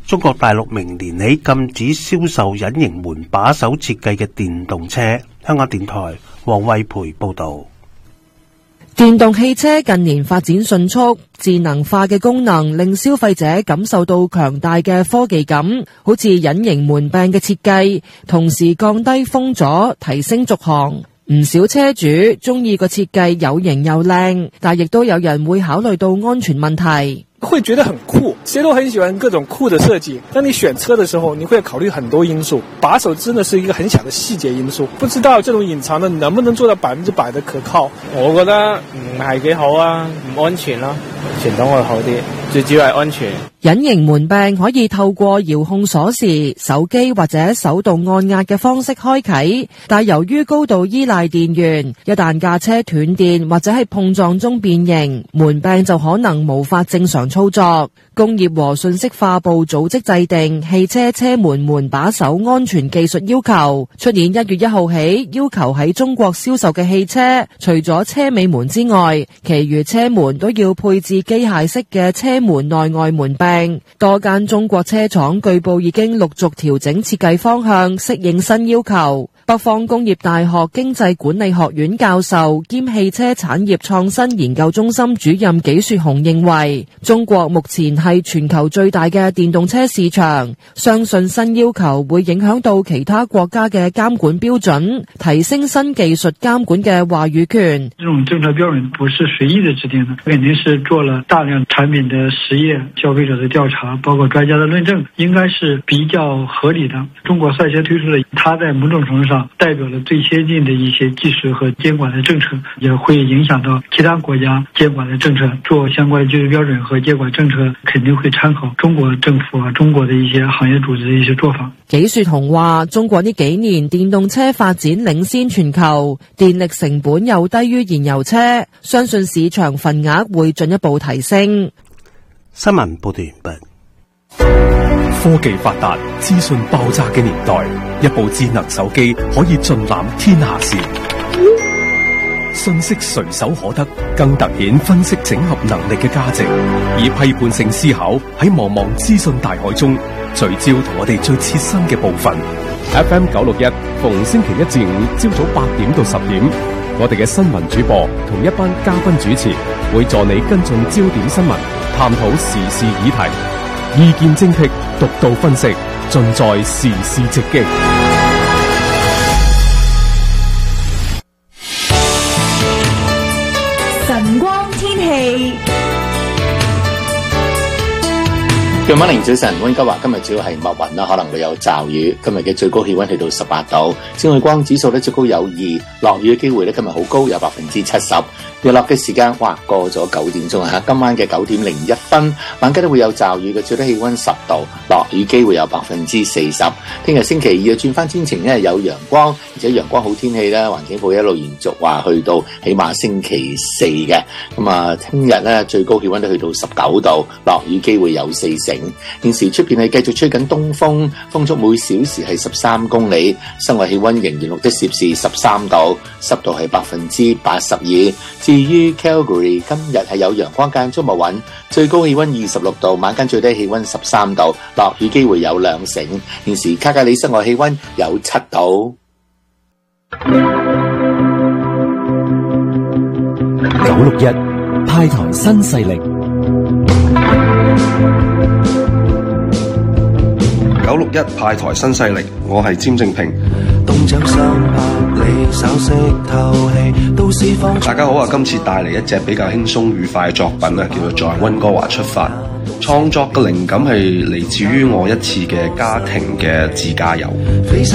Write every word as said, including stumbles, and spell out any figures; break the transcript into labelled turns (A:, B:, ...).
A: 中國大陸明年起禁止銷售隱形門把手設計嘅電動車。香港電台黃慧培報道。
B: 電動汽車近年發展迅速，智能化嘅功能令消費者感受到強大嘅科技感，好似隱形門柄嘅設計，同時降低風阻，提升續航。唔少車主中意個設計有型又靚，但亦都有人會考慮到安全問題。
C: 會覺得很酷，誰都很喜歡各種酷的設計。當你選車的時候，你會考慮很多因素，把手真的是一個很小的細節因素。不知道這種隱藏的能不能做到百分之百的可靠？
D: 我覺得唔係幾好啊，唔安全咯。傳統會好啲，最主要係安全。
B: 隱形門柄可以透過遙控鎖匙、手機或者手動按壓嘅方式開啟，但由於高度依賴電源，一旦架車斷電或者係碰撞中變形，門柄就可能無法正常操作。工業和信息化部組織制定汽車車門門把手安全技術要求，出年一月一號起，要求喺中國銷售嘅汽車，除咗車尾門之外，其餘車門都要配置機械式嘅車門內外門柄。多間中國車廠據報已經陸續調整設計方向，適應新要求。北方工業大學經濟管理學院教授兼汽車產業創新研究中心主任紀雪紅認為，中國目前係全球最大嘅電動車市場，相信新要求會影響到其他國家嘅監管標準，提升新技術監管嘅話語權。
E: 這種政策標準不是隨意的制定的，肯定是做了大量產品的實驗、消費者的調查，包括專家的論證，應該是比較合理的。中國率先推出了，它在某種程度上代表了最先進的一些技術和監管的政策，也會影響到其他國家監管的政策。做相關的技術標準和監管政策，肯定會參考中國政府啊、中國的一些行業組織的一些做法。
B: 紀雪紅話：中國呢幾年電動車發展領先全球，電力成本又低於燃油車，相信市場份額會進一步提升。
A: 新聞報道完畢。
F: 科技發達、資訊爆炸嘅年代，一部智能手機可以盡覽天下事，信息隨手可得，更凸顯分析整合能力嘅價值。以批判性思考喺茫茫資訊大海中，聚焦同我哋最切身嘅部分。F M 九六一，逢星期一至五朝早八點到十點，我哋嘅新聞主播同一班嘉賓主持會助你跟進焦點新聞，探討時事議題。意見精闢，獨到分析，盡在時事直擊。
G: 晨光天氣。
H: Good morning，早晨，溫哥華今日主要係密雲啦，可能會有驟雨。今日嘅最高氣溫去到十八度，紫外光指數咧最高有二，落雨嘅機會咧今日好高，有百分之七十。日落嘅時間，哇，過咗九點鐘啊！今晚嘅九點零一分，晚間都會有驟雨嘅，最低氣溫十度，落雨機會有百分之四十。聽日星期二啊，轉翻天晴咧，有陽光，而且陽光好天氣咧，環境會一路延續話去到起碼星期四嘅。咁啊，聽日咧最高氣溫都去到十九度，落雨機會有四成。現時出邊係繼續吹緊東風，風速每小時係十三公里，室外氣溫仍然錄得攝氏十三度，濕度係百分之八十二。至於 Calgary 今日係有陽光間中密雲，最高氣溫二十六度，晚間最低氣溫十三度，落雨機會有兩成。現時卡加里室外氣溫有七度。
I: 九六一派台新勢力。
J: 九六一派台新勢力，我係詹正平。大家好啊！今次帶嚟一隻比較輕鬆愉快嘅作品啊，叫做在溫哥華出發。創作嘅靈感係嚟自於我一次嘅家庭嘅自駕遊。